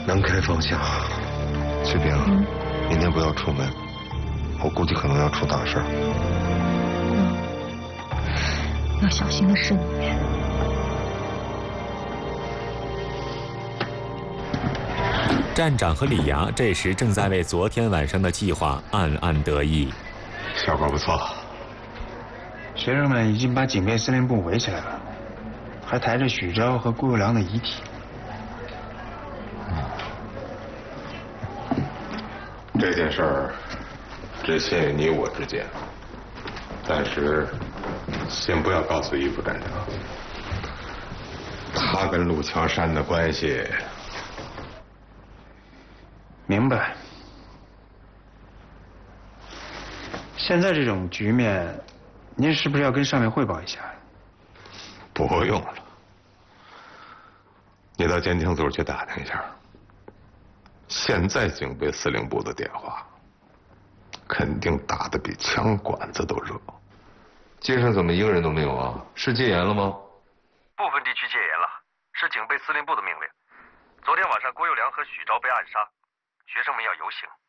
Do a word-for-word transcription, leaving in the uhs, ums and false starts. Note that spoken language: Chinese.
南开方向，雪萍，嗯、明天不要出门，我估计可能要出大事。 嗯，要小心的是你。 站长和李阳这时正在为昨天晚上的计划暗暗得意， 效果不错。 学生们已经把警备司令部围起来了，还抬着许昭和顾幼良的遗体。 这件事儿只限于你我之间，暂时先不要告诉一副站长。他跟陆桥山的关系。 明白。现在这种局面，您是不是要跟上面汇报一下？ 不用了，你到监听组去打听一下。现在警备司令部的电话，肯定打得比枪管子都热。 街上怎么一个人都没有啊？是戒严了吗？ 部分地区戒严了，是警备司令部的命令。昨天晚上郭幼良和许昭被暗杀。学生们要游行。